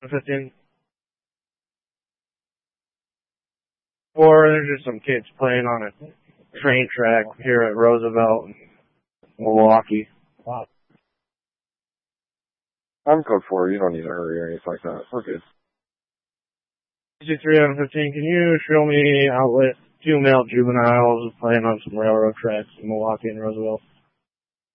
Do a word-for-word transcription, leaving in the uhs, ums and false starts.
fifteen. Or there's just some kids playing on a train track here at Roosevelt and Milwaukee. Wow. I'm code four. You don't need to hurry or anything like that. We're good. sixty-three out of fifteen, can you show me outlet two male juveniles playing on some railroad tracks in Milwaukee and Roosevelt?